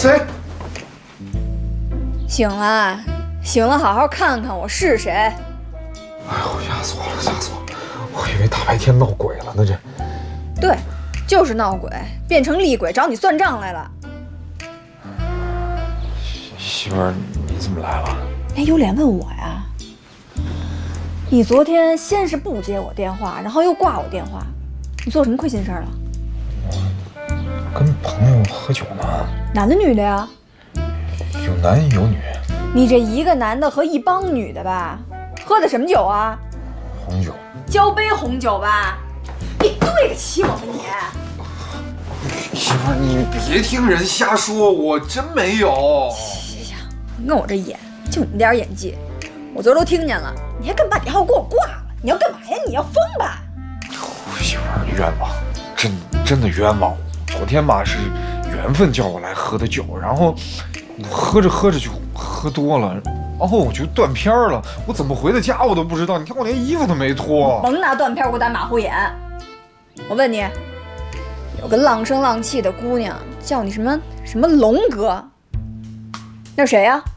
谁？ 醒了，醒了，好好看看我是谁。哎呦，吓死我了，吓死我了！我以为大白天闹鬼了呢，这。 对，就是闹鬼，变成厉鬼找你算账来了。 媳妇儿，你怎么来了？ 哎，有脸问我呀？你昨天先是不接我电话，然后又挂我电话，你做什么亏心事了？ 我跟朋友喝酒呢。 男的女的呀？ 有男有女。 你这一个男的和一帮女的吧？喝的什么酒啊？ 红酒。 交杯红酒吧？你对得起我吗你？ 媳妇儿，你别听人瞎说，我真没有。 你看我这演，就你那点演技，我昨儿都听见了，你还敢把电话给我挂了？你要干嘛呀？你要疯吧？ 媳妇儿冤枉，真的冤枉。昨天吧是缘分叫我来喝的酒，然后喝着喝着就喝多了，然后我就断片了。我怎么回的家我都不知道。你看我连衣服都没脱。 甭拿断片给我打马虎眼。我问你，有个浪声浪气的姑娘叫你什么龙哥，那是谁呀？